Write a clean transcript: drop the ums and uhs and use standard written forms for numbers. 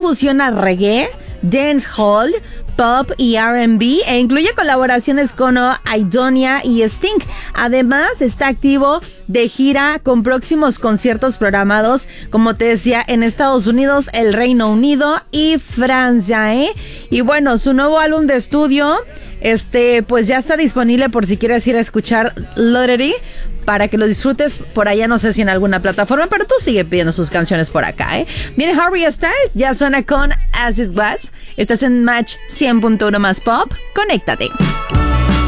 fusiona reggae, dancehall, pop y R&B e incluye colaboraciones con Aidonia y Sting. Además, está activo de gira con próximos conciertos programados, como te decía, en Estados Unidos, el Reino Unido y Francia, ¿eh? Y bueno, su nuevo álbum de estudio, pues ya está disponible por si quieres ir a escuchar Lottery, para que lo disfrutes por allá, no sé si en alguna plataforma, pero tú sigue pidiendo sus canciones por acá, ¿eh? Viene Harry Styles, ya suena con As It Was. Estás en Match 100.1 más Pop, conéctate.